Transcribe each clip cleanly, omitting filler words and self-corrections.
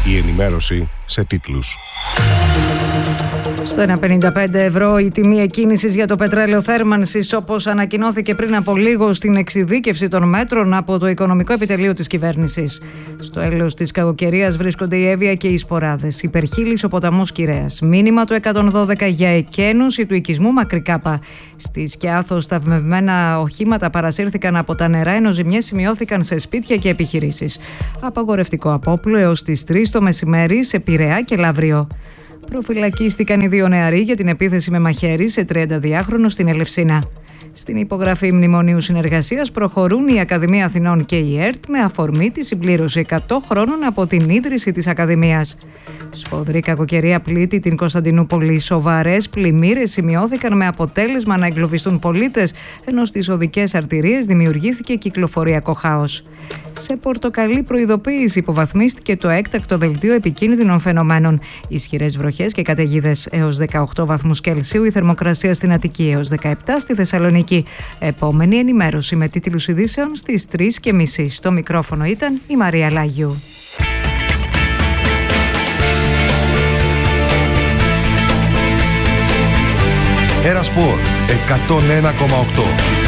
Η ενημέρωση σε τίτλους. Στο 1,55 ευρώ η τιμή εκκίνησης για το πετρέλαιο θέρμανσης, όπως ανακοινώθηκε πριν από λίγο στην εξειδίκευση των μέτρων από το Οικονομικό Επιτελείο της Κυβέρνησης. Στο έλεος της κακοκαιρίας βρίσκονται η Εύβοια και οι Σποράδες. Υπερχείλης ο ποταμός Κυρέας. Μήνυμα του 112 για εκκένωση του οικισμού Μακρικάπα. Στη Σκιάθο σταυμευμένα οχήματα παρασύρθηκαν από τα νερά, ενώ ζημιές σημειώθηκαν σε σπίτια και επιχειρήσεις. Απαγορευτικό απόπλου έως τις 3 το μεσημέρι σε Πειραιά και Λαύριο. Προφυλακίστηκαν οι 2 νεαροί για την επίθεση με μαχαίρι σε 32χρονο στην Ελευσίνα. Στην υπογραφή μνημονίου συνεργασίας προχωρούν η Ακαδημία Αθηνών και η ΕΡΤ με αφορμή τη συμπλήρωση 100 χρόνων από την ίδρυση της Ακαδημίας. Σφοδρή κακοκαιρία πλήττει την Κωνσταντινούπολη. Σοβαρές πλημμύρες σημειώθηκαν με αποτέλεσμα να εγκλωβιστούν πολίτες, ενώ στις οδικές αρτηρίες δημιουργήθηκε κυκλοφοριακό χάος. Σε πορτοκαλί προειδοποίηση υποβαθμίστηκε το έκτακτο δελτίο επικίνδυνων φαινομένων. Ισχυρές βροχές και καταιγίδες έως 18 βαθμούς Κελσίου, η θερμοκρασία στην Αττική έως 17 στη Θεσσαλονίκη. Επόμενη ενημέρωση με τίτλους ειδήσεων στις 3:30. Στο μικρόφωνο ήταν η Μαρία Λάγιου. Ένα Σπορ 101,8.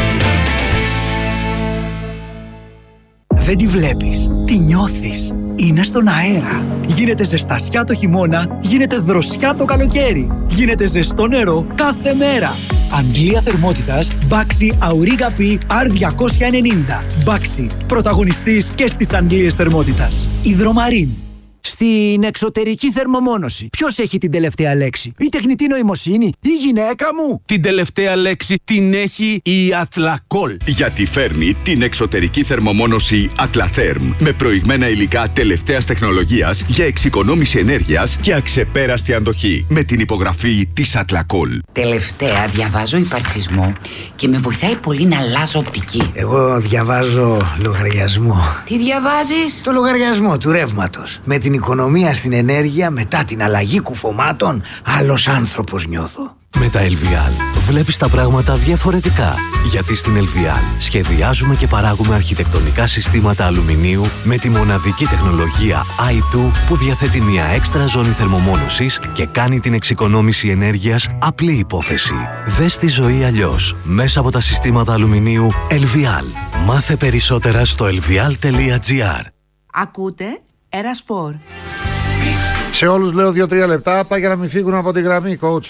Δεν τη βλέπεις, τη νιώθεις. Είναι στον αέρα. Γίνεται ζεστασιά το χειμώνα, γίνεται δροσιά το καλοκαίρι. Γίνεται ζεστό νερό κάθε μέρα. Αντλία θερμότητας Baxi Auriga P R290. Baxi, πρωταγωνιστής και στις αντλίες θερμότητας. Υδρομαρίν. Στην εξωτερική θερμομόνωση, ποιος έχει την τελευταία λέξη? Η τεχνητή νοημοσύνη, η γυναίκα μου? Την τελευταία λέξη την έχει η Athlacol. Γιατί φέρνει την εξωτερική θερμομόνωση Atlatherm με προηγμένα υλικά τελευταίας τεχνολογίας για εξοικονόμηση ενέργειας και αξεπέραστη αντοχή. Με την υπογραφή της Athlacol. Τελευταία διαβάζω υπαρξισμό και με βοηθάει πολύ να αλλάζω οπτική. Εγώ διαβάζω λογαριασμό. Τι διαβάζεις? Το λογαριασμό του ρεύματος. Με την οικονομία στην ενέργεια μετά την αλλαγή κουφωμάτων, άλλος άνθρωπος νιώθω. Με τα LVL βλέπεις τα πράγματα διαφορετικά. Γιατί στην LVL σχεδιάζουμε και παράγουμε αρχιτεκτονικά συστήματα αλουμινίου με τη μοναδική τεχνολογία i2 που διαθέτει μια έξτρα ζώνη θερμομόνωσης και κάνει την εξοικονόμηση ενέργειας απλή υπόθεση. Δες τη ζωή αλλιώς μέσα από τα συστήματα αλουμινίου LVL. Μάθε περισσότερα στο lvl.gr. Ακούτε Ένα Σπορ. Σε όλους λέω 2-3 λεπτά, πάει για να μην φύγουν από τη γραμμή, coach.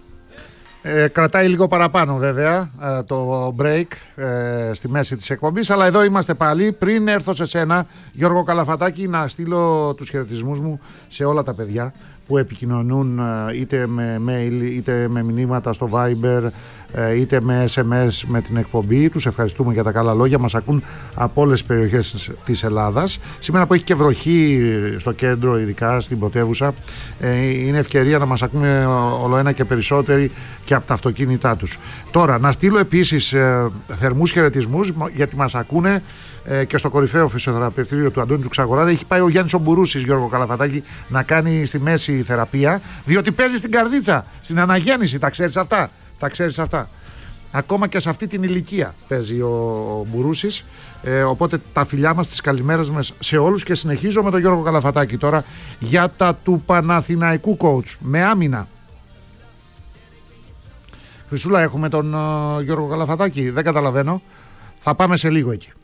Κρατάει λίγο παραπάνω βέβαια το break στη μέση της εκπομπής, αλλά εδώ είμαστε πάλι. Πριν έρθω σε σένα, Γιώργο Καλαφατάκη, να στείλω τους χαιρετισμούς μου σε όλα τα παιδιά που επικοινωνούν είτε με mail είτε με μηνύματα στο Viber είτε με SMS με την εκπομπή. Τους ευχαριστούμε για τα καλά λόγια. Μας ακούν από όλες τις περιοχές της Ελλάδας. Σήμερα που έχει και βροχή στο κέντρο, ειδικά στην πρωτεύουσα, είναι ευκαιρία να μας ακούν ολοένα και περισσότεροι και από τα αυτοκίνητά τους. Τώρα να στείλω επίσης θερμούς χαιρετισμούς, γιατί μας ακούνε και στο κορυφαίο φυσιοθεραπευτήριο του Αντώνη του Ξαγοράδη. Έχει πάει ο Γιάννης ο Μπουρούσης, Γιώργο Καλαφατάκη, να κάνει στη μέση θεραπεία, διότι παίζει στην καρδίτσα, στην αναγέννηση. Τα ξέρεις αυτά? Τα ξέρεις αυτά? Ακόμα και σε αυτή την ηλικία παίζει ο Μπουρούσης. Οπότε τα φιλιά μας, τις καλημέρες μας σε όλους, και συνεχίζω με τον Γιώργο Καλαφατάκη τώρα για τα του Παναθηναϊκού coach με άμυνα. Χρυσούλα, έχουμε τον Γιώργο Καλαφατάκη? Δεν καταλαβαίνω. Θα πάμε σε λίγο εκεί.